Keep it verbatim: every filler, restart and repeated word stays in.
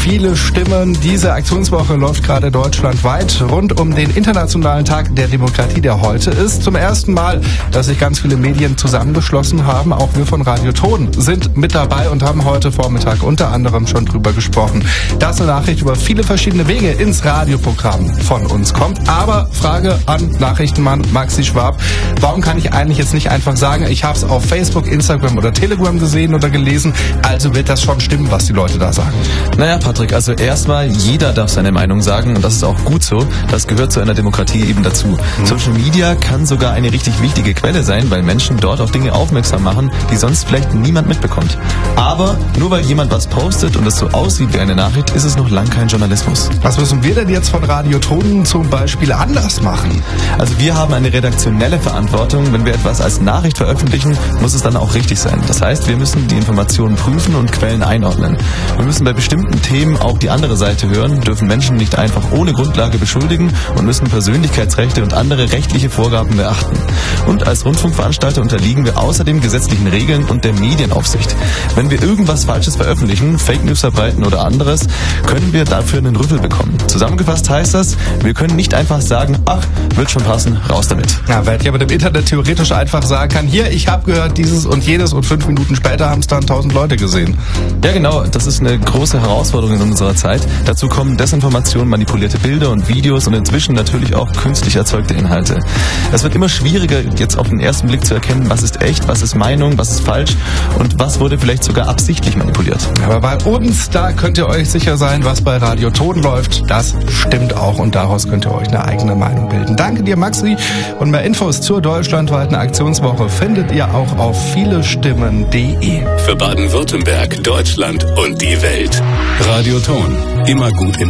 viele Stimmen. Diese Aktionswoche läuft gerade deutschlandweit rund um den Internationalen Tag der Demokratie, der heute ist. Zum ersten Mal, dass sich ganz viele Medien zusammengeschlossen haben. Auch wir von Radio Ton sind mit dabei und haben heute Vormittag unter anderem schon drüber gesprochen, dass eine Nachricht über viele verschiedene Wege ins Radioprogramm von uns kommt. Aber Frage an Nachrichtenmann Maxi Schwab: Warum kann ich eigentlich jetzt nicht einfach sagen, ich habe es auf Facebook, Instagram oder Telegram gesehen oder gelesen, also wird das schon stimmen, was die Leute da sagen? Naja, Patrick, also erstmal, jeder darf seine Meinung sagen und das ist auch gut so. Das gehört zu einer Demokratie eben dazu. Mhm. Social Media kann sogar eine richtig wichtige Quelle sein, weil Menschen dort auf Dinge aufmerksam machen, die sonst vielleicht niemand mitbekommt. Aber nur weil jemand was postet und es so aussieht wie eine Nachricht, ist es noch lang kein Journalismus. Was müssen wir denn jetzt von Radio Ton zum Beispiel anders machen? Also wir haben eine redaktionelle Verantwortung. Wenn wir etwas als Nachricht veröffentlichen, muss es dann auch richtig sein. Das heißt, wir müssen die Informationen prüfen und Quellen einordnen. Wir müssen bei bestimmten Themen auch die andere Seite hören, dürfen Menschen nicht einfach ohne Grundlage beschuldigen und müssen Persönlichkeitsrechte und andere rechtliche Vorgaben beachten. Und als Rundfunkveranstalter unterliegen wir außerdem gesetzlichen Regeln und der Medienaufsicht. Wenn wir irgendwas Falsches veröffentlichen, Fake News verbreiten oder anderes, können wir dafür einen Rüffel bekommen. Zusammengefasst heißt das, wir können nicht einfach sagen, ach, wird schon passen, raus damit. Ja, weil ich aber im Internet theoretisch einfach sagen kann, hier, ich habe gehört dieses und jedes und fünf Minuten später haben es dann tausend Leute gesehen. Ja genau, das ist eine große Herausforderung in unserer Zeit. Dazu kommen Desinformation, manipulierte Bilder und Videos und inzwischen natürlich auch künstlich erzeugte Inhalte. Es wird immer schwieriger, jetzt auf den ersten Blick zu erkennen, was ist echt, was ist Meinung, was ist falsch und was wurde vielleicht sogar absichtlich manipuliert. Aber bei uns, da könnt ihr euch sicher sein, was bei Radio Ton läuft, das stimmt auch und daraus könnt ihr euch eine eigene Meinung bilden. Danke dir, Maxi, und mehr Infos zur deutschlandweiten Aktionswoche findet ihr auch auf vielestimmen punkt de. Für Baden-Württemberg, Deutschland und die Welt. Radio Ton, immer gut informiert.